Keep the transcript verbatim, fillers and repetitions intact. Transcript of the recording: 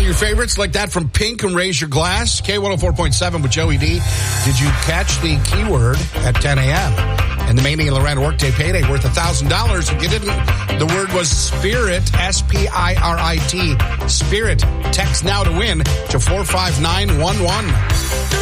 your favorites like that from Pink and Raise Your Glass. K one oh four point seven with Joey D. Did you catch the keyword at ten a.m.? And the Manny and Loretta Workday Payday worth one thousand dollars. If you didn't, the word was Spirit, S P I R I T. Spirit. Text now to win to four five nine one one.